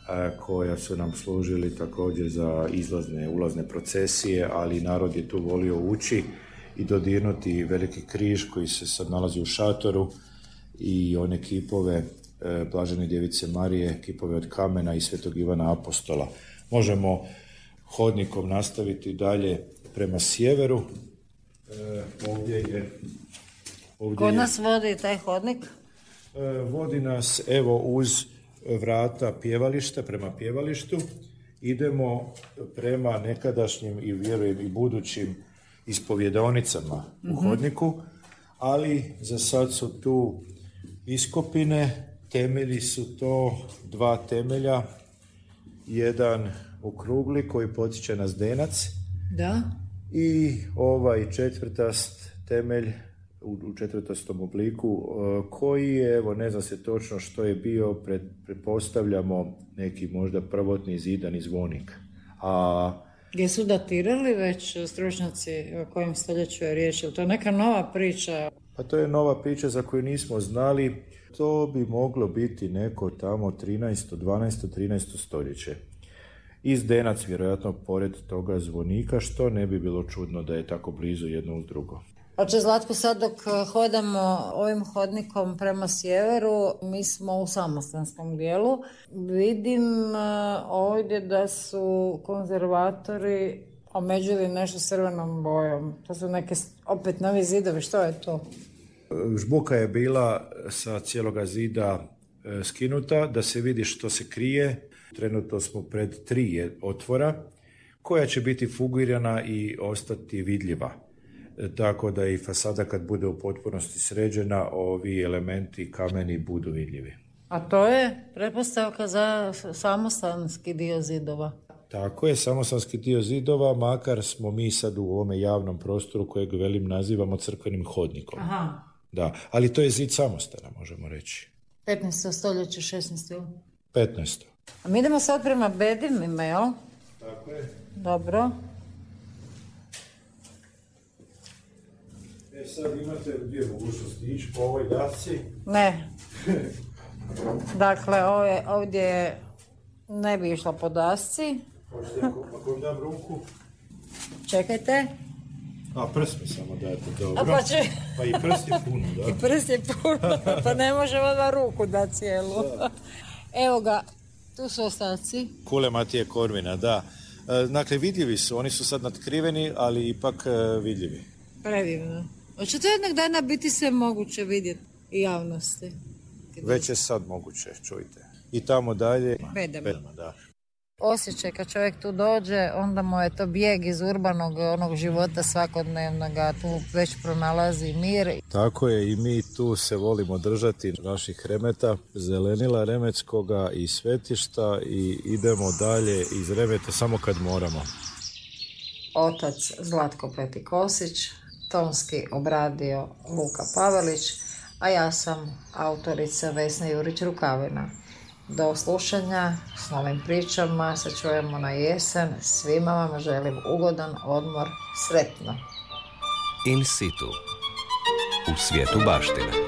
koja su nam služili također za ulazne procesije, ali narod je tu volio ući i dodirnuti veliki križ koji se sad nalazi u šatoru i one kipove Blažene Djevice Marije, kipove od kamena i Svetog Ivana Apostola. Možemo hodnikom nastaviti dalje prema sjeveru. Kod nas vodi taj hodnik? Vodi nas evo uz vrata pjevališta, prema pjevalištu. Idemo prema nekadašnjim i vjerujem i budućim ispovjedaonicama u hodniku, ali za sad su tu iskopine, temelji su to 2 temelja, jedan okrugli koji potiče na zdenac, da, i ovaj četvrtast temelj u četvrtastom obliku koji je, evo ne zna se točno što je bio, pretpostavljamo neki možda prvotni zidani zvonik. Jesu datirali već stručnjaci o kojem stoljeću je riječ? Je to je neka nova priča? Pa to je nova priča za koju nismo znali. To bi moglo biti neko tamo 13. 12. 13. stoljeće. I zdenac vjerojatno pored toga zvonika, što ne bi bilo čudno da je tako blizu jedno uz drugo. Oče Zlatko, sad dok hodamo ovim hodnikom prema sjeveru, mi smo u samostanskom dijelu. Vidim ovdje da su konzervatori omeđili nešto s crvenom bojom. To su neke opet novi zidovi. Što je to? Žbuka je bila sa cijeloga zida skinuta da se vidi što se krije. Trenutno smo pred 3 otvora koja će biti fugirana i ostati vidljiva. Tako da i fasada kad bude u potpunosti sređena, ovi elementi kameni budu vidljivi. A to je pretpostavka za samostanski dio zidova? Tako je, samostanski dio zidova, makar smo mi sad u ovome javnom prostoru kojeg nazivamo crkvenim hodnikom. Aha. Da, ali to je zid samostana, možemo reći. 15. stoljeće, 16. 15. A mi idemo sad prema bedimima, jel? Tako je. Dobro. Sad imate 2 mogućnosti, ići po ovoj dasci. Ne. Dakle, ovdje ne bi išla po dasci. Hoćete, ako vam dam ruku? Čekajte. Prst mi samo dajte, dobro. Pa i prst je puno, da. I prst je puno, pa ne možemo na ruku da cijelu. Da. Evo ga, tu su ostaci. Kule Matije Korvina, da. Dakle, vidljivi su, oni su sad natkriveni, ali ipak vidljivi. Predivno. Hoće to jednog dana biti sve moguće vidjeti i javnosti? Već je sad moguće, čujte. I tamo dalje... Bedema, da. Osjećaj kad čovjek tu dođe, onda mu je to bijeg iz urbanog onog života svakodnevnoga, tu već pronalazi mir. Tako je, i mi tu se volimo držati naših remeta, zelenila remetskoga i svetišta i idemo dalje iz remeta samo kad moramo. Otac Zlatko Petikosić, tonski obradio Luka Pavelić, a ja sam autorica Vesna Jurić-Rukavina. Do slušanja s novim pričama, se čujemo na jesen. Svima vam želim ugodan odmor, sretno. In situ, u svijetu baštine.